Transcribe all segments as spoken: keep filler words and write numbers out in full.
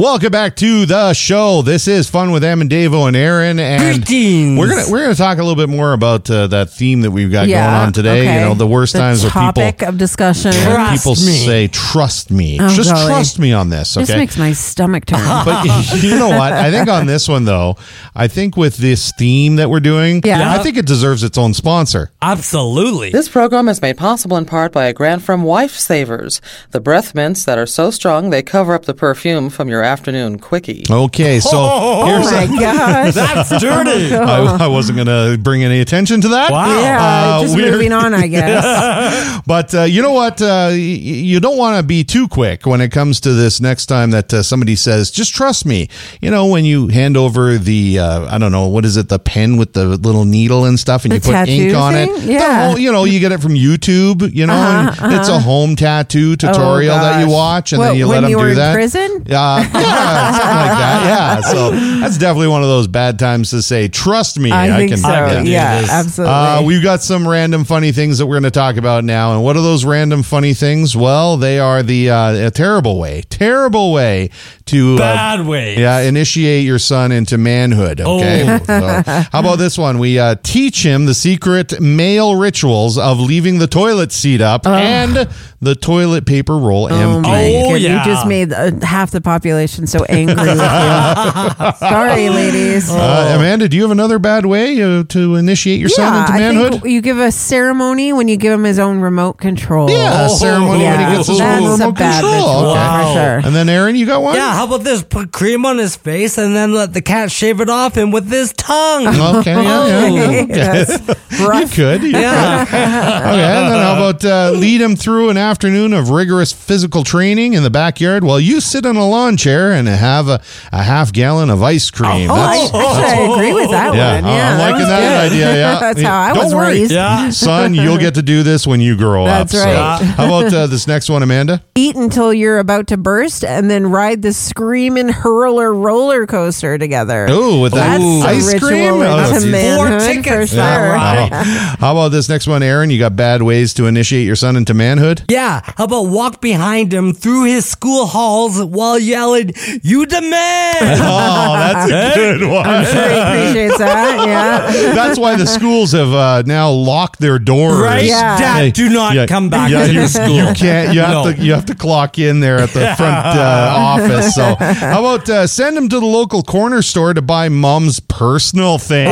Welcome back to the show. This is Fun with Em and Davo and Aaron, and Greetings. we're gonna we're gonna talk a little bit more about uh, that theme that we've got Yeah, going on today. okay. You know, the worst The times where topic people of discussion. where Trust people me. say, "Trust me, Oh, just golly. trust me on this." This Okay, makes my stomach turn. but you know what? I think on this one though, I think with this theme that we're doing, Yeah. I think it deserves its own sponsor. Absolutely. This program is made possible in part by a grant from Wife Savers, the breath mints that are so strong they cover up the perfume from your afternoon quickie. Okay, so Oh, here's oh my a- gosh. That's dirty. I, I wasn't going to bring any attention to that. Wow. Yeah, Uh, just we're- moving on, I guess. But uh, you know what? Uh, y- you don't want to be too quick when it comes to this next time that uh, somebody says, just trust me. You know, when you hand over the, uh, I don't know, what is it, the pen with the little needle and stuff, and The you put tattoo ink on thing? it. Yeah. The whole- you know, you get it from YouTube, you know, Uh-huh, and it's a home tattoo tutorial that you gosh. watch, and What, then you let when them you do were in that. prison? Uh, yeah, something like that. Yeah. So that's definitely one of those bad times to say, trust me. I, think can so. I can do yeah, this. absolutely. uh, we've got some random funny things that we're going to talk about now. And what are those random funny things? Well, they are the uh, a terrible way, terrible way to uh, Bad ways. yeah, initiate your son into manhood. Okay. Oh. So, how about this one? We uh, teach him the secret male rituals of leaving the toilet seat up and the toilet paper roll Oh empty. my Oh, goodness. yeah. You just made uh, half the population so angry with you. Sorry, ladies. Uh, Amanda, do you have another bad way uh, to initiate your son into I manhood? think you give a ceremony when you give him his own remote control. Yeah, a Oh, ceremony when he Yeah, gets his that's own a remote bad control. ritual Okay. Wow. for sure. And then Aaron, you got one? Yeah, how about this? Put cream on his face and then let the cat shave it off him with his tongue. Okay, yeah, yeah. That's You rough. could. You Yeah. could. Okay, and then how about uh, lead him through an afternoon of rigorous physical training in the backyard while you sit in a lawn chair and have a, a half gallon of ice cream. Oh, I, That's- actually, I agree with that yeah, one. uh, Yeah, I'm that liking was that good. idea. Yeah, That's how I Don't was worry. raised. Yeah. Son, you'll get to do this when you grow That's up. So, right. how about uh, this next one, Amanda? Eat until you're about to burst, and then ride the screaming hurler roller coaster together. Oh, with that That's a ice ritual cream? into Oh, that's- manhood Four tickets. for Yeah, sure. right. Oh. How about this next one, Aaron? You got bad ways to initiate your son into manhood? Yeah, how about walk behind him through his school halls while yelling, "You demand!" Oh, that's a good one. I'm sure he appreciates that. Yeah. That's why the schools have uh, now locked their doors. Right? Yeah. Dad, do not Yeah, come back yeah, to you, your school. You can't. You have No. to. You have to clock in there at the front uh, office. So, how about uh, send him to the local corner store to buy mom's personal things?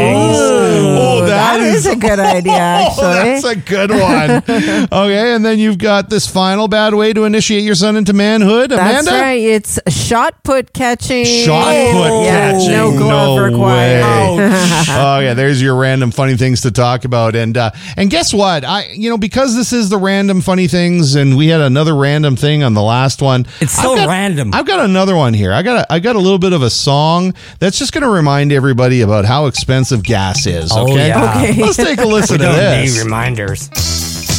Oh, that is a good idea, actually. Oh, that's a good one. Okay, and then you've got this final bad way to initiate your son into manhood, That's Amanda. right. It's shot put catching. Shot put Yeah, catching. no glove No required. way. Oh yeah, there's your random funny things to talk about, and uh, and guess what? I you know because this is the random funny things, and we had another random thing on the last one. It's so I've got- random. I've got another one here. I got a, I got a little bit of a song that's just going to remind everybody about how expensive gas is. Oh, Okay, yeah. Okay. let's take a listen We to don't need this. reminders.